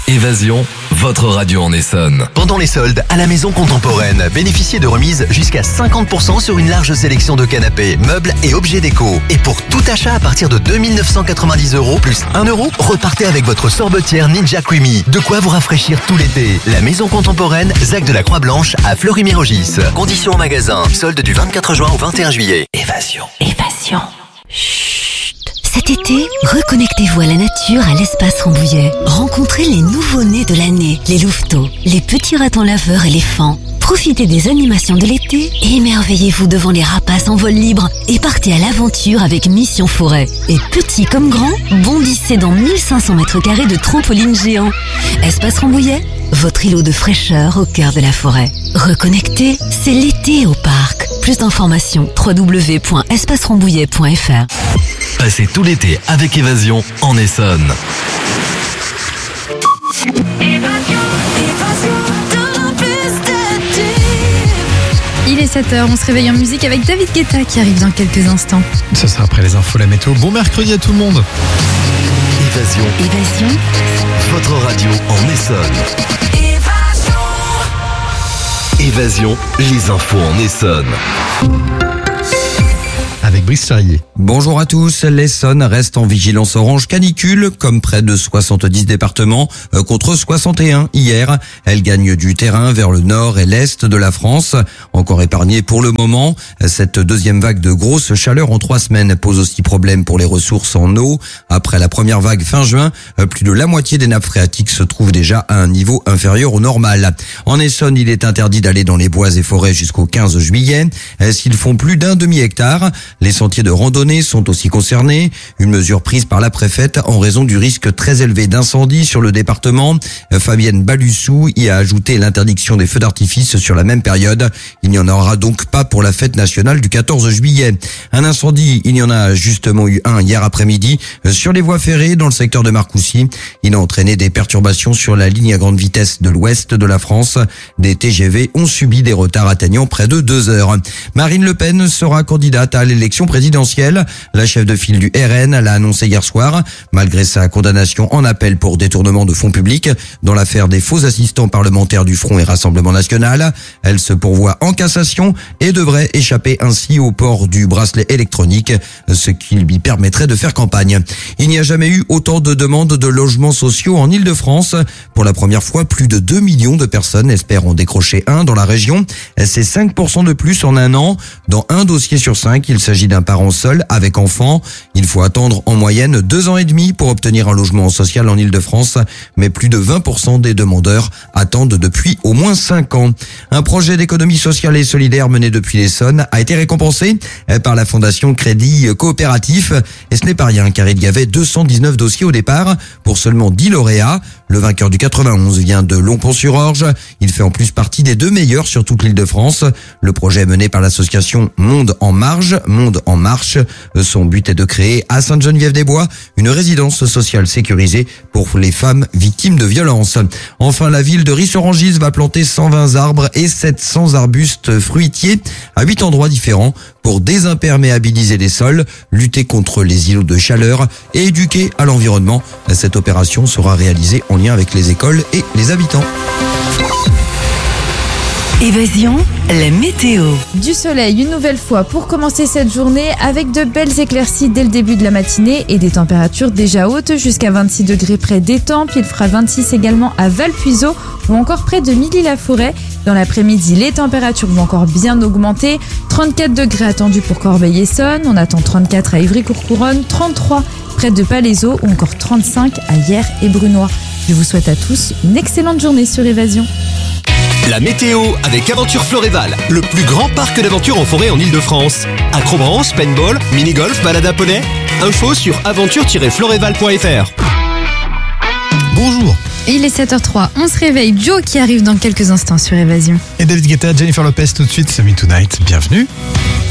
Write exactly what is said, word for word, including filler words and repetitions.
Évasion, votre radio en Essonne. Pendant les soldes, à la Maison Contemporaine, bénéficiez de remises jusqu'à cinquante pour cent sur une large sélection de canapés, meubles et objets déco. Et pour tout achat à partir de deux mille neuf cent quatre-vingt-dix euros plus un euro, repartez avec votre sorbetière Ninja Creamy. De quoi vous rafraîchir tout l'été. La Maison Contemporaine, Zac de la Croix-Blanche à Fleury-Mérogis. Conditions en magasin. Solde du vingt-quatre juin au vingt et un juillet. Évasion. Évasion. Chut. Cet été, reconnectez-vous à la nature à l'espace Rambouillet. Rencontrez les nouveaux-nés de l'année, les louveteaux, les petits ratons laveurs éléphants. Profitez des animations de l'été et émerveillez-vous devant les rapaces en vol libre et partez à l'aventure avec Mission Forêt. Et petits comme grands, bondissez dans mille cinq cents mètres carrés de trampoline géant. Espace Rambouillet, votre îlot de fraîcheur au cœur de la forêt. Reconnectez, c'est l'été au parc. Plus d'informations, w w w point espace rambouillet point f r. Passez tout l'été avec Évasion en Essonne. Il est sept heures, on se réveille en musique avec David Guetta qui arrive dans quelques instants. Ce sera après les infos, la météo. Bon mercredi à tout le monde. Évasion. Évasion. Votre radio en Essonne. Évasion, les infos en Essonne. Avec Brice Charrier. Bonjour à tous, l'Essonne reste en vigilance orange canicule, comme près de soixante-dix départements, euh, contre soixante et un hier. Elle gagne du terrain vers le nord et l'est de la France. Encore épargnée pour le moment, cette deuxième vague de grosse chaleur en trois semaines pose aussi problème pour les ressources en eau. Après la première vague fin juin, euh, plus de la moitié des nappes phréatiques se trouvent déjà à un niveau inférieur au normal. En Essonne, il est interdit d'aller dans les bois et forêts jusqu'au quinze juillet. Euh, s'ils font plus d'un demi-hectare, les sentiers de randonnée sont aussi concernés. Une mesure prise par la préfète en raison du risque très élevé d'incendie sur le département. Fabienne Balussou y a ajouté l'interdiction des feux d'artifice sur la même période. Il n'y en aura donc pas pour la fête nationale du quatorze juillet. Un incendie, il y en a justement eu un hier après-midi sur les voies ferrées dans le secteur de Marcoussis. Il a entraîné des perturbations sur la ligne à grande vitesse de l'ouest de la France. Des T G V ont subi des retards atteignant près de deux heures. Marine Le Pen sera candidate à l'élection présidentielle. La chef de file du R N l'a annoncé hier soir, malgré sa condamnation en appel pour détournement de fonds publics dans l'affaire des faux assistants parlementaires du Front et Rassemblement National. Elle se pourvoit en cassation et devrait échapper ainsi au port du bracelet électronique, ce qui lui permettrait de faire campagne. Il n'y a jamais eu autant de demandes de logements sociaux en Île-de-France. Pour la première fois, plus de deux millions de personnes espèrent en décrocher un dans la région. C'est cinq pour cent de plus en un an. Dans un dossier sur cinq, il s'agit d'un parent seul avec enfants. Il faut attendre en moyenne deux ans et demi pour obtenir un logement social en Île-de-France, mais plus de vingt pour cent des demandeurs attendent depuis au moins cinq ans. Un projet d'économie sociale et solidaire mené depuis l'Essonne a été récompensé par la Fondation Crédit Coopératif. Et ce n'est pas rien car il y avait deux cent dix-neuf dossiers au départ pour seulement dix lauréats. Le vainqueur du quatre-vingt-onze vient de Longpont-sur-Orge. Il fait en plus partie des deux meilleurs sur toute l'Île-de-France. Le projet est mené par l'association Monde en Marge, Monde en Marche. Son but est de créer à Sainte-Geneviève-des-Bois une résidence sociale sécurisée pour les femmes victimes de violences. Enfin, la ville de Ris-Orangis va planter cent vingt arbres et sept cents arbustes fruitiers à huit endroits différents pour désimperméabiliser les sols, lutter contre les îlots de chaleur et éduquer à l'environnement. Cette opération sera réalisée en lien avec les écoles et les habitants. Évasion, la météo. Du soleil une nouvelle fois pour commencer cette journée avec de belles éclaircies dès le début de la matinée et des températures déjà hautes jusqu'à vingt-six degrés près d'Étampes. Il fera vingt-six également à Valpuiseau ou encore près de Milly-la-Forêt. Dans l'après-midi, les températures vont encore bien augmenter. trente-quatre degrés attendus pour Corbeil-Essonnes. On attend trente-quatre à Ivry-Courcouronnes, trente-trois près de Palaiseau ou encore trente-cinq à Hyères et Brunois. Je vous souhaite à tous une excellente journée sur Évasion. La météo avec Aventure Floréval, le plus grand parc d'aventure en forêt en Île-de-France. Acrobranche, paintball, mini-golf, balade à poney. Info sur aventure tiret floréval point f r. Bonjour. Il est sept heures trois, on se réveille. Joe qui arrive dans quelques instants sur Évasion. Et David Guetta, Jennifer Lopez tout de suite, c'est Me Tonight. Bienvenue.